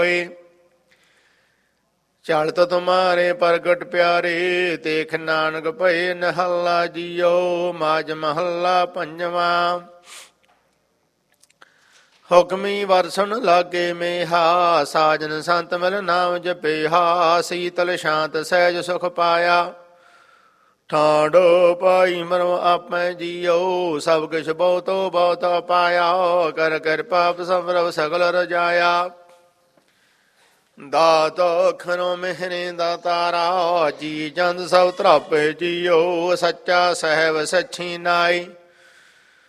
ਚਲਤ ਤੁਮਾਰੇ ਪ੍ਰਗਟ ਪਿਆਰੇ, ਦੇਖ ਨਾਨਕ ਭਏ ਨਿਹੱਲਾ ਜੀਓ। ਮਾਝ ਮਹੱਲਾ ਪੰਜਵਾਂ। ਹੁਕਮੀ ਵਰਸਣ ਲਾਗੇ ਮੇਹਾ, ਸਾਜਨ ਸੰਤ ਮਿਲ ਨਾਮ ਜਪੇਹਾ। ਸੀਤਲ ਸ਼ਾਂਤ ਸਹਿਜ ਸੁਖ ਪਾਇਆ, ਠਾਂਡੋ ਪਾਈ ਮਰੋ ਆਪੈ ਜੀਓ। ਸਭ ਕਿਛ ਬਹੁਤੋ ਬਹੁਤ ਪਾਇਆ, ਕਰ ਕਿਰਪਾ ਸੰਵਰਵ ਸਗਲ ਰਜਾਇਆ। ਦਾਤ ਖਨੋ ਮਿਹਰੇ ਦਾ ਤਾਰਾ, ਜੀ ਜੰਦ ਸਭ ਧਰਾਪੇ ਜੀਓ। ਸੱਚਾ ਸਹਿਬ ਸੱਚੀ ਨਾਈ,